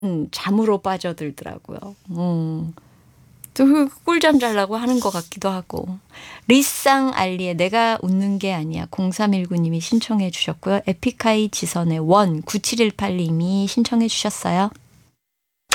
잠으로 빠져들더라고요. 또 꿀잠 자려고 하는 것 같기도 하고. 리쌍 알리의 내가 웃는 게 아니야 0319 님이 신청해 주셨고요. 에픽하이 지선의 원 9718 님이 신청해 주셨어요.